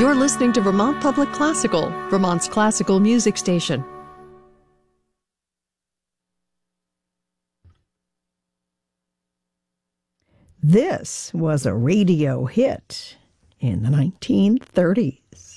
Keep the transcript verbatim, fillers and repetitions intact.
You're listening to Vermont Public Classical, Vermont's classical music station. This was a radio hit in the nineteen thirties.